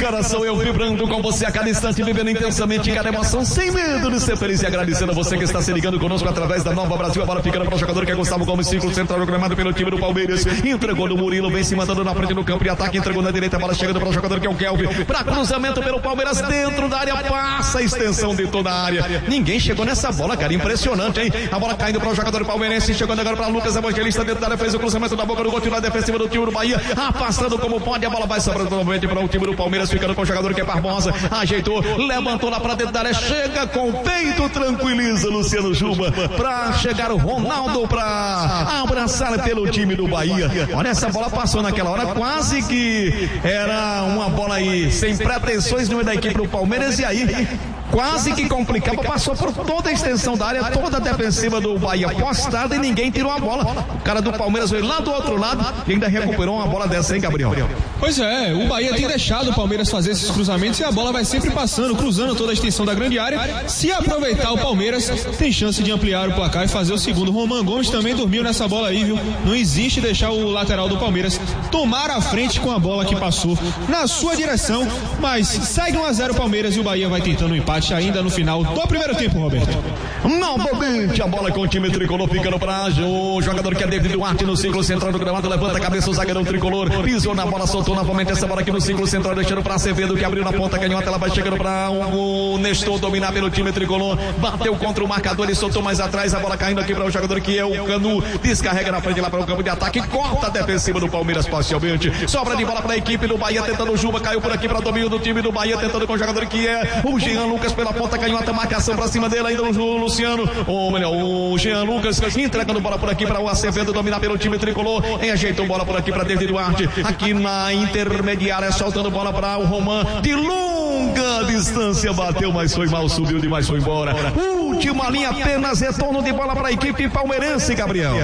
coração, eu vibrando com você a cada instante, vivendo intensamente cada emoção, sem medo de ser feliz, e agradecendo a você que está se ligando conosco através da Nova Brasil. A bola ficando para o jogador que é Gustavo Gomes, círculo central programado pelo time do Palmeiras, entregou no Murilo, vem se mandando na frente do campo de ataque, entregou na direita, a bola chegando para o jogador que é o Kelvin, para cruzamento pelo Palmeiras, dentro da área, passa a extensão de toda a área, ninguém chegou nessa bola, cara, impressionante, hein? A bola caindo para o jogador palmeirense, chegando agora para Lucas Evangelista, dentro da área, fez o cruzamento da boca do gol, tiro na defensiva do time do Bahia, afastando como pode, a bola vai sobrando novamente para o time do Palmeiras, ficando com o jogador que é Barbosa, ajeitou, levantou lá para dentro da área, chega com o peito, tranquiliza Luciano Juba, para chegar o Ronaldo para abraçar pelo time do Bahia. Olha, essa bola passou naquela hora, quase que era uma bola aí sem pretensões no meio da equipe do Palmeiras, e aí quase que complicava, passou por toda a extensão da área, toda a defensiva do Bahia postada e ninguém tirou a bola. O cara do Palmeiras veio lá do outro lado e ainda recuperou uma bola dessa, hein, Gabriel? Pois é, o Bahia tem deixado o Palmeiras fazer esses cruzamentos e a bola vai sempre passando, cruzando toda a extensão da grande área. Se aproveitar o Palmeiras, tem chance de ampliar o placar e fazer o segundo. Roman Gomes também dormiu nessa bola aí, viu? Não existe deixar o lateral do Palmeiras tomar a frente com a bola que passou na sua direção, mas segue 1-0 o Palmeiras e o Bahia vai tentando um empate ainda no final do primeiro tempo, Roberto. Novamente a bola com o time tricolor, ficando para o jogador que é David Duarte no círculo central do gramado, levanta a cabeça o zagueirão tricolor, pisou na bola, soltou novamente essa bola aqui no círculo central, deixando para Acevedo, que abriu na ponta canhota, ela vai chegando para o Nestor dominar pelo time tricolor, bateu contra o marcador e soltou mais atrás, a bola caindo aqui para o jogador que é o Canu, descarrega na frente lá para o campo de ataque, corta a defensiva do Palmeiras parcialmente, sobra de bola para a equipe do Bahia, tentando o Juba, caiu por aqui para domínio do time do Bahia, tentando com o jogador que é o Jean Lucas pela ponta canhota, marcação para cima dele, ainda o Luciano, ou melhor, o Jean Lucas, entregando bola por aqui para o Acevedo dominar pelo time tricolor, ajeitou bola por aqui para David Duarte, aqui na intermediária, soltando bola para o Roman, de longa distância, bateu, mas foi mal, subiu demais, foi embora. Última linha, apenas retorno de bola para a equipe palmeirense, Gabriel.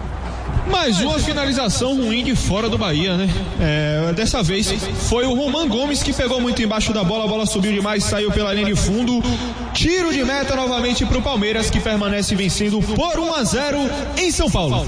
Mais uma finalização ruim de fora do Bahia, né? Dessa vez foi o Roman Gomes que pegou muito embaixo da bola, a bola subiu demais, saiu pela linha de fundo. Tiro de meta novamente para o Palmeiras, que permanece vencendo por 1-0 em São Paulo.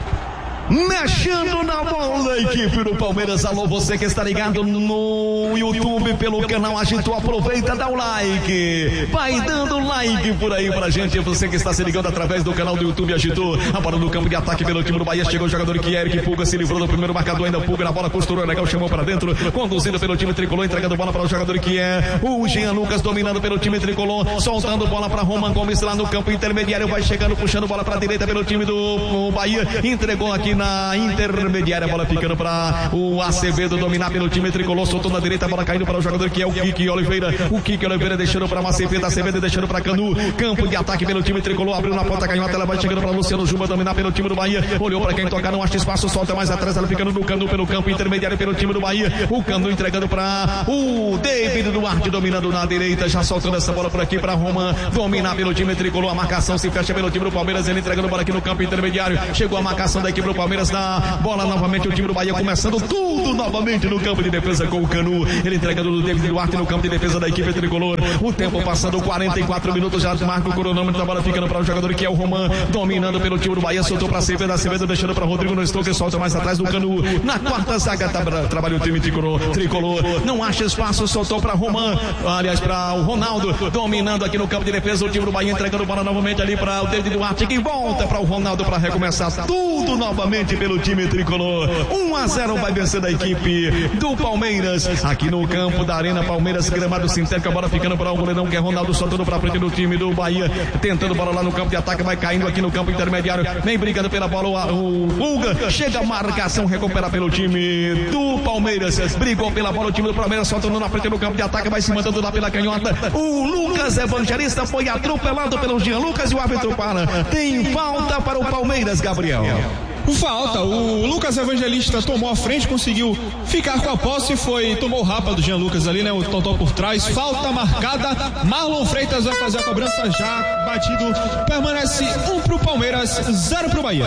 Mexendo na bola da equipe do Palmeiras. Alô, você que está ligado no YouTube pelo canal Agitou, aproveita, dá o like, vai dando like por aí pra gente, você que está se ligando através do canal do YouTube Agitou. A bola no campo de ataque pelo time do Bahia, chegou o jogador que é Eric Puga, se livrou do primeiro marcador, ainda Puga na bola, costurou legal, chamou para dentro, conduzindo pelo time tricolor, entregando bola para o jogador que é o Jean Lucas, dominando pelo time tricolor, soltando bola para Roman Gomes lá no campo intermediário, vai chegando, puxando bola para a direita pelo time do Bahia, entregou aqui na intermediária, a bola ficando para o Acevedo dominar pelo time tricolor, soltou na direita, a bola caindo para o jogador que é o Kiki Oliveira, deixando para Acevedo deixando para Canu, campo de ataque pelo time tricolor, abriu na ponta canhota, ela vai chegando para Luciano Juba dominar pelo time do Bahia, olhou para quem tocar, não acha espaço, solta mais atrás, ela ficando no Canu pelo campo intermediário pelo time do Bahia, o Canu entregando para o David Duarte dominando na direita, já soltando essa bola por aqui para Roman dominar pelo time tricolor, a marcação se fecha pelo time do Palmeiras, ele entregando bola aqui no campo intermediário, chegou a marcação da equipe do Palmeiras na bola novamente, o time do Bahia começando tudo novamente no campo de defesa com o Canu, ele entregando o David Duarte no campo de defesa da equipe tricolor, o tempo passando 44 minutos, já marca o cronômetro da bola ficando para o jogador que é o Roman, dominando pelo time do Bahia, soltou para Acevedo, deixando para Rodrigo no estoque, solta mais atrás do Canu, na quarta zaga trabalha o time tricolor, não acha espaço, soltou para Roman, aliás para o Ronaldo, dominando aqui no campo de defesa, o time do Bahia entregando bola novamente ali para o David Duarte, que volta para o Ronaldo para recomeçar tudo novamente pelo time tricolor. 1-0 vai vencer a equipe do Palmeiras aqui no campo da Arena Palmeiras, gramado sintético, a bola ficando para o goleirão que é Ronaldo, soltando para frente do time do Bahia, tentando bola lá no campo de ataque, vai caindo aqui no campo intermediário, vem brigando pela bola o Pulga, chega a marcação, recupera pelo time do Palmeiras, brigou pela bola o time do Palmeiras, soltando na frente do campo de ataque, vai se mandando lá pela canhota, o Lucas Evangelista foi atropelado pelo Jean Lucas e o árbitro para, tem falta para o Palmeiras, Gabriel. Falta, o Lucas Evangelista tomou a frente, conseguiu ficar com a posse, tomou o rapa do Jean Lucas ali, né, o totó por trás, falta marcada, Marlon Freitas vai fazer a cobrança, já batido, permanece 1 pro Palmeiras, 0 pro Bahia.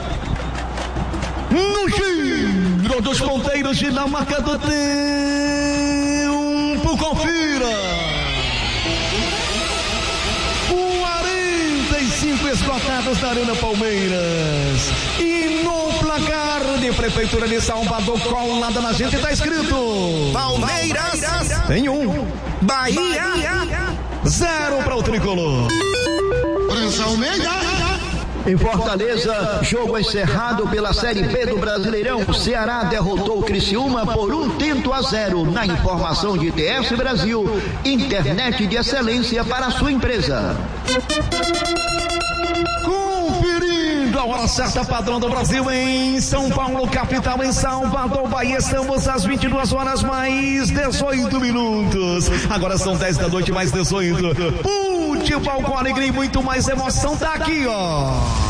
No giro dos ponteiros e na marca do tempo, confira. 45 esgotados da Arena Palmeiras. E no placar de Prefeitura de Salvador, colado na gente, tá escrito: Palmeiras tem 1. Bahia 0 para o tricolor. Em Fortaleza, jogo encerrado pela Série B do Brasileirão. O Ceará derrotou o Criciúma por 1-0. Na informação de TS Brasil, internet de excelência para a sua empresa. Conferindo a hora certa, padrão do Brasil em São Paulo, capital, em Salvador, Bahia. Estamos às 22 horas mais 18 minutos. Agora são 10 da noite mais 18. Futebol com alegria e muito mais emoção. Tá aqui, ó.